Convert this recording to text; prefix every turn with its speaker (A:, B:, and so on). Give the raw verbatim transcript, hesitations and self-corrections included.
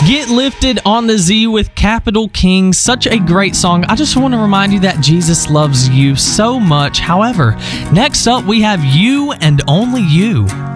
A: Get Lifted on the Z with Capital King. Such a great song. I just want to remind you that Jesus loves you so much. However, next up we have You and Only You.